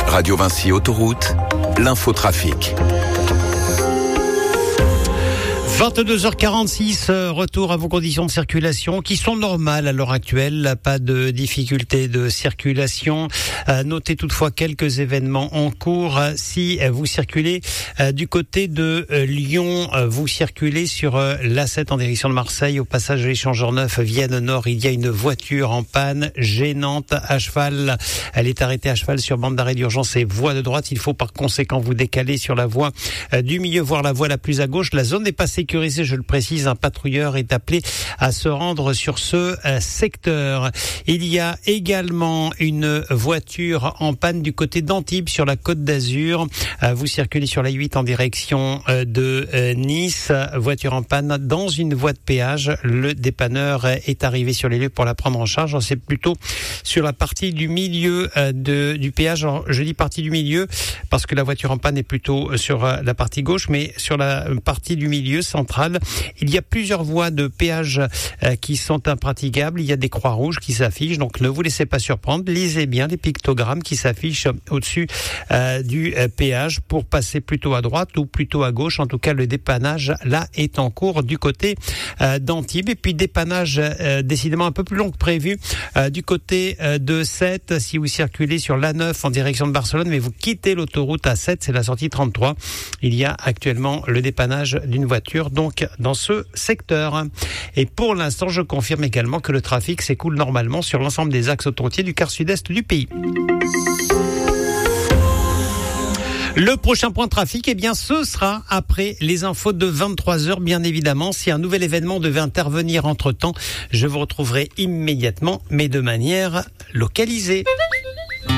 Radio Vinci Autoroute, l'infotrafic. 22h46, retour à vos conditions de circulation qui sont normales à l'heure actuelle, pas de difficultés de circulation. Notez toutefois quelques événements en cours. Si vous circulez du côté de Lyon, vous circulez sur l'A7 en direction de Marseille, au passage de l'échangeur neuf Vienne Nord, il y a une voiture en panne gênante à cheval. Elle est arrêtée à cheval sur bande d'arrêt d'urgence et voie de droite. Il faut par conséquent vous décaler sur la voie du milieu, voire la voie la plus à gauche. La zone n'est pas sécurisée, je le précise, un patrouilleur est appelé à se rendre sur ce secteur. Il y a également une voiture en panne du côté d'Antibes sur la Côte d'Azur. Vous circulez sur la 8 en direction de Nice. Voiture en panne dans une voie de péage. Le dépanneur est arrivé sur les lieux pour la prendre en charge. C'est plutôt sur la partie du milieu du péage. Alors, je dis partie du milieu parce que la voiture en panne est plutôt sur la partie gauche, mais sur la partie du milieu centrale, il y a plusieurs voies de péage qui sont impraticables. Il y a des croix rouges qui s'affichent, donc ne vous laissez pas surprendre. Lisez bien les pictogrammes qui s'affichent au-dessus du péage pour passer plutôt à droite ou plutôt à gauche. En tout cas, le dépannage là est en cours du côté d'Antibes. Et puis dépannage décidément un peu plus long que prévu du côté de Sète. Si vous circulez sur l'A9 en direction de Barcelone, mais vous quittez l'autoroute A7, c'est la sortie 33. Il y a actuellement le dépannage d'une voiture donc dans ce secteur. Et pour l'instant, je confirme également que le trafic s'écoule normalement sur l'ensemble des axes autoroutiers du quart sud-est du pays. Le prochain point de trafic, ce sera après les infos de 23h, bien évidemment. Si un nouvel événement devait intervenir entre-temps, je vous retrouverai immédiatement, mais de manière localisée.